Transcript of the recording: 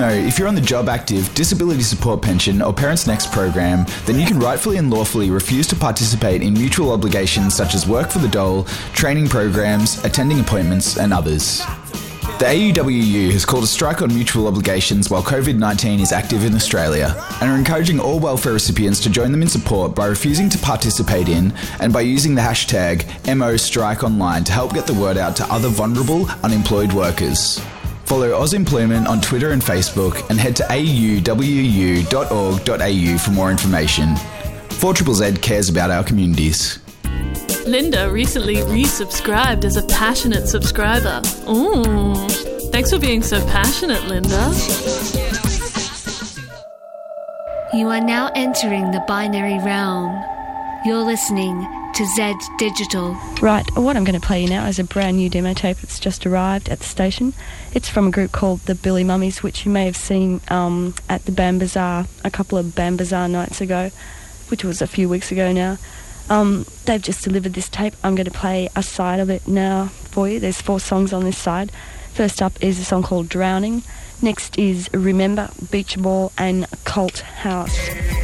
know, if you're on the Job Active, Disability Support Pension or Parents Next program, then you can rightfully and lawfully refuse to participate in mutual obligations such as work for the dole, training programs, attending appointments and others. The AUWU has called a strike on mutual obligations while COVID-19 is active in Australia and are encouraging all welfare recipients to join them in support by refusing to participate in and by using the hashtag #MoStrikeOnline to help get the word out to other vulnerable, unemployed workers. Follow AusEmployment on Twitter and Facebook and head to auwu.org.au for more information. 4ZZZ cares about our communities. Linda recently resubscribed as a passionate subscriber. Ooh, thanks for being so passionate, Linda. You are now entering the binary realm. You're listening to Z Digital. Right, what I'm going to play you now is a brand new demo tape that's just arrived at the station. It's from a group called the Billy Mummies, which you may have seen at the Bam Bazaar a couple of Bam Bazaar nights ago, which was a few weeks ago now. They've just delivered this tape. I'm going to play a side of it now for you. There's 4 songs on this side. First up is a song called Drowning. Next is Remember, Beach Ball and Cult House.